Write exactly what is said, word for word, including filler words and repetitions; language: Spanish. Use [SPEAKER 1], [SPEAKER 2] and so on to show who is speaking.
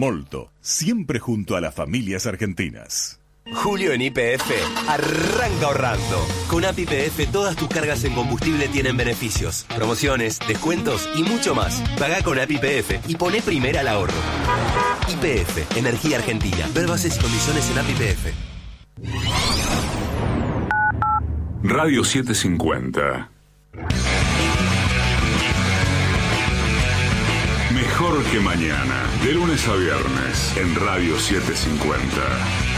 [SPEAKER 1] Molto, siempre junto a las familias argentinas.
[SPEAKER 2] Julio en Y P F arranca ahorrando. Con A P I P F todas tus cargas en combustible tienen beneficios, promociones, descuentos y mucho más. Pagá con A P I P F y poné primera al ahorro. Y P F, Energía Argentina. Ver bases y condiciones en A P I P F.
[SPEAKER 3] Radio setecientos cincuenta. Mejor que mañana, de lunes a viernes, en Radio setecientos cincuenta.